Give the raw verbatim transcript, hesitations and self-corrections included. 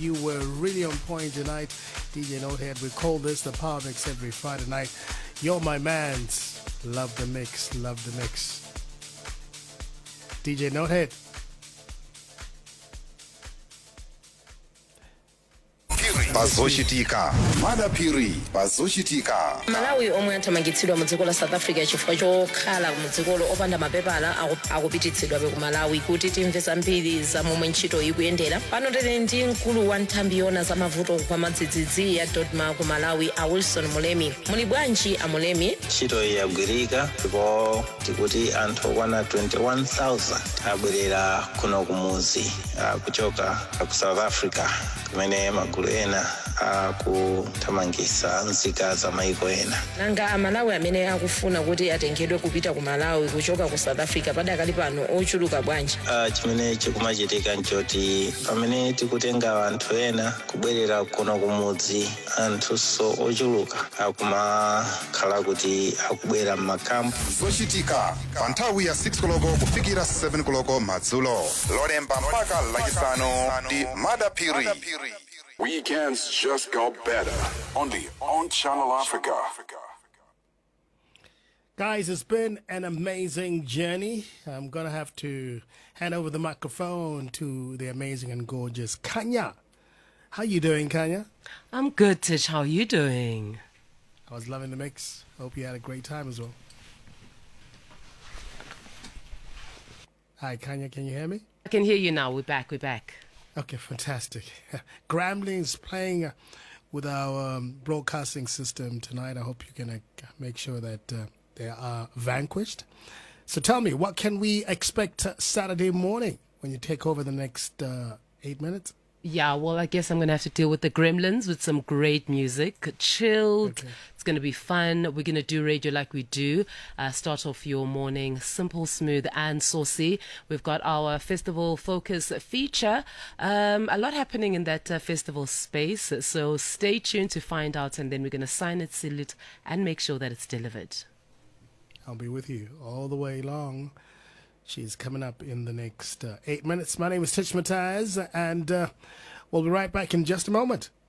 you were really on point tonight. D J Notehead, we call this the Power Mix every Friday night. You're my man's. Love the mix, love the mix. D J Notehead. Bazoshitika madapiri bazoshitika Malawi omwe athamangitsidwa mu dziko la South Africa chifukwa chokhala mu dzikolo opanda mapepala akupititsidwa ku Malawi kuti timve zambiri za momwe ntchito ikuyendera. Pano tili ndi mkulu wa nthambi yona za mavuto kwa madzidzidzi ya Dodma ku Malawi, a Wilson Mulemi. Muli bwanji a Mulemi? Ntchito yagwirika ndipo tikuti anthu okwana twenty-one thousand abwerera kuno kumuzi uh, kuchoka ku South Africa kumene magulu ena akuthamangitsa nzika za maiko ena. Nanga amalawi amene akufuna kuti atengedwe kupita ku Malawi kuchoka ku South Africa padakali pano ochuluka bwanji? Uh, chimene chikumachitika nchoti pamene tikutenga anthu ena kubwerera kuno kumudzi, anthuso ochuluka akumakhala kuti akubwera m'makampu. Zochitika pa nthawi ya six koloko kufikira seven koloko madzulo lolemba mpaka lachisanu ndi madapiri. Weekends just got better. Only on Channel Africa. Guys, it's been an amazing journey. I'm going to have to hand over the microphone to the amazing and gorgeous Kanya. How you doing, Kanya? I'm good, Tish. How are you doing? I was loving the mix. Hope you had a great time as well. Hi, Kanya, can you hear me? I can hear you now. We're back. We're back. Okay, fantastic. Gremlins playing uh, with our um, broadcasting system tonight. I hope you can uh, make sure that uh, they are vanquished. So tell me, what can we expect uh, Saturday morning when you take over the next uh, eight minutes? Yeah, well, I guess I'm going to have to deal with the Gremlins with some great music. Chilled. Okay. It's going to be fun. We're going to do radio like we do. Uh, start off your morning simple, smooth, and saucy. We've got our festival focus feature. Um, a lot happening in that uh, festival space. So stay tuned to find out, and then we're going to sign it, seal it, and make sure that it's delivered. I'll be with you all the way long. She's coming up in the next uh, eight minutes. My name is Tish Mataz, and uh, we'll be right back in just a moment.